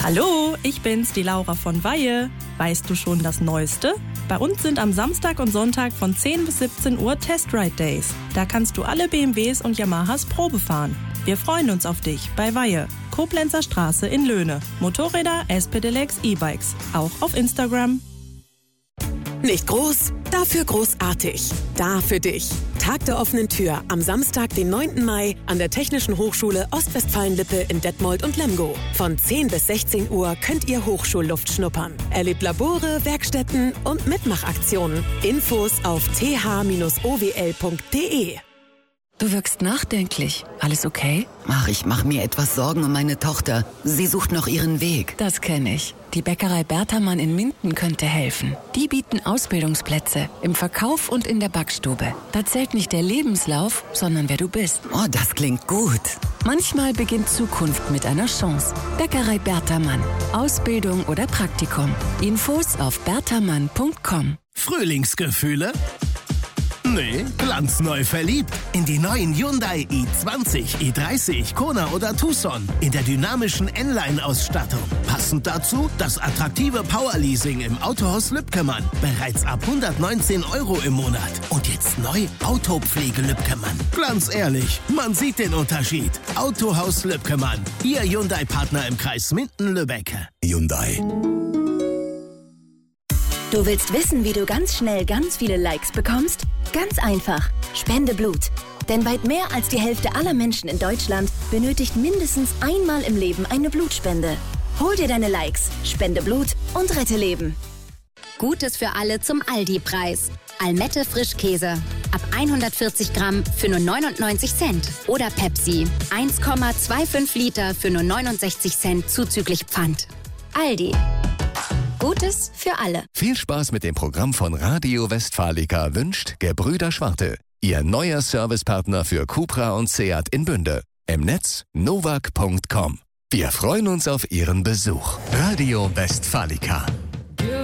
Hallo, ich bin's, die Laura von Weihe. Weißt du schon das Neueste? Bei uns sind am Samstag und Sonntag von 10 bis 17 Uhr Test-Ride Days. Da kannst du alle BMWs und Yamahas Probe fahren. Wir freuen uns auf dich bei Weihe, Koblenzer Straße in Löhne. Motorräder, S-Pedelecs, E-Bikes. Auch auf Instagram. Nicht groß, dafür großartig. Da für dich. Tag der offenen Tür am Samstag, den 9. Mai an der Technischen Hochschule Ostwestfalen-Lippe in Detmold und Lemgo. Von 10 bis 16 Uhr könnt ihr Hochschulluft schnuppern. Erlebt Labore, Werkstätten und Mitmachaktionen. Infos auf th-owl.de. Du wirkst nachdenklich. Alles okay? Ach, ich mache mir etwas Sorgen um meine Tochter. Sie sucht noch ihren Weg. Das kenne ich. Die Bäckerei Bertermann in Minden könnte helfen. Die bieten Ausbildungsplätze im Verkauf und in der Backstube. Da zählt nicht der Lebenslauf, sondern wer du bist. Oh, das klingt gut. Manchmal beginnt Zukunft mit einer Chance. Bäckerei Bertermann. Ausbildung oder Praktikum. Infos auf bertermann.com. Frühlingsgefühle? Nee, glanzneu verliebt. In die neuen Hyundai i20, i30, Kona oder Tucson. In der dynamischen N-Line-Ausstattung. Passend dazu das attraktive Powerleasing im Autohaus Lübkemann. Bereits ab 119 € im Monat. Und jetzt neu Autopflege Lübkemann. Ganz ehrlich, man sieht den Unterschied. Autohaus Lübkemann. Ihr Hyundai-Partner im Kreis Minden-Lübbecke. Hyundai. Du willst wissen, wie du ganz schnell ganz viele Likes bekommst? Ganz einfach. Spende Blut. Denn weit mehr als die Hälfte aller Menschen in Deutschland benötigt mindestens einmal im Leben eine Blutspende. Hol dir deine Likes, spende Blut und rette Leben. Gutes für alle zum Aldi-Preis. Almette Frischkäse. Ab 140 Gramm für nur 99 Cent. Oder Pepsi. 1,25 Liter für nur 69 Cent zuzüglich Pfand. Aldi. Gutes für alle. Viel Spaß mit dem Programm von Radio Westfalica wünscht Gebrüder Schwarte. Ihr neuer Servicepartner für Cupra und Seat in Bünde. Im Netz novak.com. Wir freuen uns auf Ihren Besuch. Radio Westfalica.